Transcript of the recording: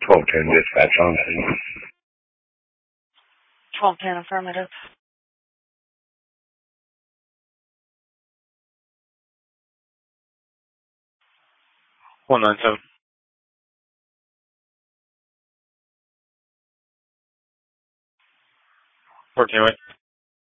1210 dispatch on scene. 1210 affirmative. 197. 14 right.